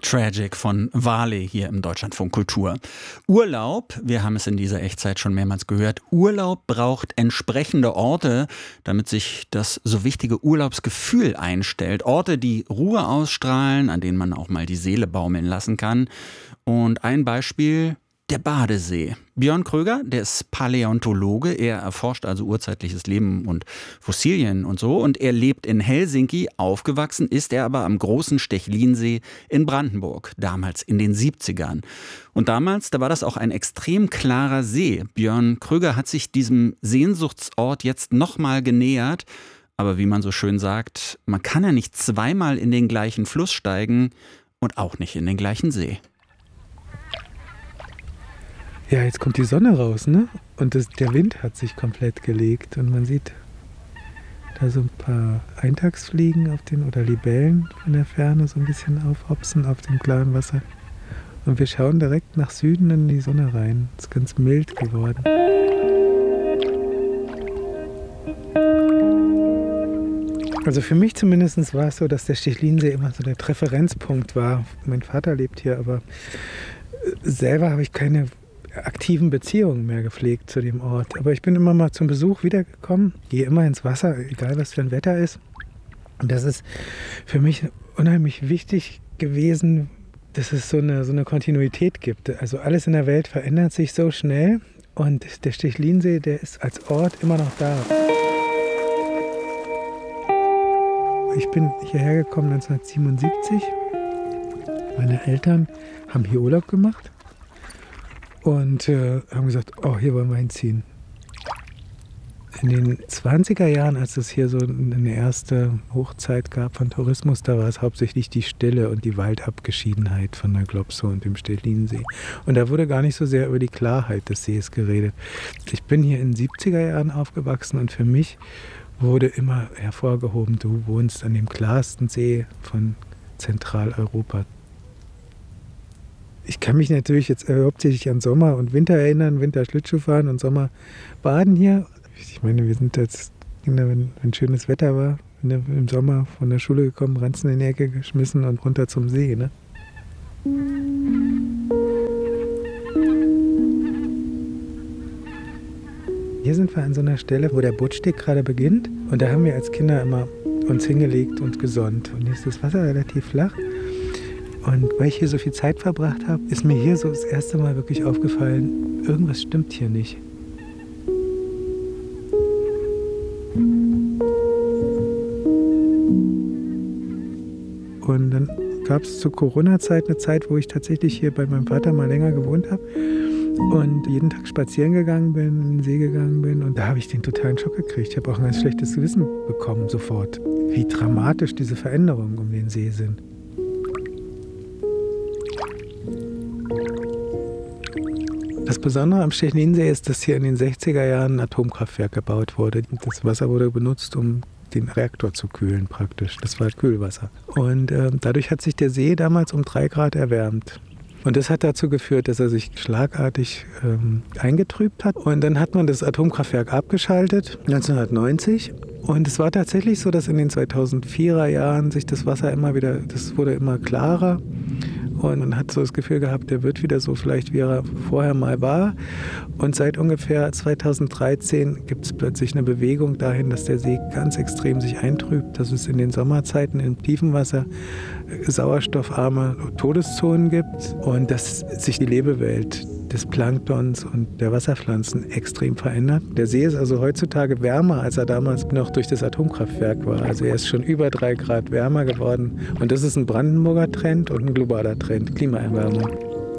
Tragic von Varley hier im Deutschlandfunk Kultur. Urlaub, wir haben es in dieser Echtzeit schon mehrmals gehört, Urlaub braucht entsprechende Orte, damit sich das so wichtige Urlaubsgefühl einstellt. Orte, die Ruhe ausstrahlen, an denen man auch mal die Seele baumeln lassen kann. Und ein Beispiel: der Badesee. Björn Kröger, der ist Paläontologe. Er erforscht also urzeitliches Leben und Fossilien und so. Und er lebt in Helsinki. Aufgewachsen ist er aber am großen Stechlinsee in Brandenburg, damals in den 70ern. Und damals, da war das auch ein extrem klarer See. Björn Kröger hat sich diesem Sehnsuchtsort jetzt nochmal genähert. Aber wie man so schön sagt, man kann ja nicht zweimal in den gleichen Fluss steigen und auch nicht in den gleichen See. Ja, jetzt kommt die Sonne raus, ne? Und der Wind hat sich komplett gelegt und man sieht da so ein paar Eintagsfliegen oder Libellen von der Ferne so ein bisschen aufhopsen auf dem klaren Wasser. Und wir schauen direkt nach Süden in die Sonne rein. Es ist ganz mild geworden. Also für mich zumindest war es so, dass der Stechlinsee immer so der Referenzpunkt war. Mein Vater lebt hier, aber selber habe ich keine aktiven Beziehungen mehr gepflegt zu dem Ort. Aber ich bin immer mal zum Besuch wiedergekommen, gehe immer ins Wasser, egal was für ein Wetter ist. Und das ist für mich unheimlich wichtig gewesen, dass es so eine Kontinuität gibt. Also alles in der Welt verändert sich so schnell und der Stechlinsee, der ist als Ort immer noch da. Ich bin hierher gekommen 1977. Meine Eltern haben hier Urlaub gemacht. Und haben gesagt, oh, hier wollen wir hinziehen. In den 20er Jahren, als es hier so eine erste Hochzeit gab von Tourismus, da war es hauptsächlich die Stille und die Waldabgeschiedenheit von der Glopse und dem Stechlinsee. Und da wurde gar nicht so sehr über die Klarheit des Sees geredet. Ich bin hier in den 70er Jahren aufgewachsen und für mich wurde immer hervorgehoben, du wohnst an dem klarsten See von Zentraleuropa. Ich kann mich natürlich jetzt hauptsächlich an Sommer und Winter erinnern, Winter Schlittschuh fahren und Sommer baden hier. Ich meine, wir sind als Kinder, wenn schönes Wetter war, im Sommer von der Schule gekommen, Ranzen in die Ecke geschmissen und runter zum See. Ne? Hier sind wir an so einer Stelle, wo der Buttsteg gerade beginnt. Und da haben wir als Kinder immer uns hingelegt und gesonnt. Und hier ist das Wasser relativ flach. Und weil ich hier so viel Zeit verbracht habe, ist mir hier so das erste Mal wirklich aufgefallen, irgendwas stimmt hier nicht. Und dann gab es zur Corona-Zeit eine Zeit, wo ich tatsächlich hier bei meinem Vater mal länger gewohnt habe und jeden Tag spazieren gegangen bin, in den See gegangen bin. Und da habe ich den totalen Schock gekriegt. Ich habe auch ein ganz schlechtes Gewissen bekommen sofort, wie dramatisch diese Veränderungen um den See sind. Das Besondere am Stechlinsee ist, dass hier in den 60er Jahren ein Atomkraftwerk gebaut wurde. Das Wasser wurde benutzt, um den Reaktor zu kühlen praktisch. Das war Kühlwasser. Und dadurch hat sich der See damals um 3 Grad erwärmt. Und das hat dazu geführt, dass er sich schlagartig eingetrübt hat. Und dann hat man das Atomkraftwerk abgeschaltet, 1990. Und es war tatsächlich so, dass in den 2004er Jahren sich das Wasser das wurde immer klarer. Und man hat so das Gefühl gehabt, der wird wieder so vielleicht, wie er vorher mal war. Und seit ungefähr 2013 gibt es plötzlich eine Bewegung dahin, dass der See ganz extrem sich eintrübt, dass es in den Sommerzeiten im tiefen Wasser sauerstoffarme Todeszonen gibt und dass sich die Lebewelt des Planktons und der Wasserpflanzen extrem verändert. Der See ist also heutzutage wärmer, als er damals noch durch das Atomkraftwerk war. Also er ist schon über 3 Grad wärmer geworden. Und das ist ein Brandenburger Trend und ein globaler Trend, Klimaerwärmung.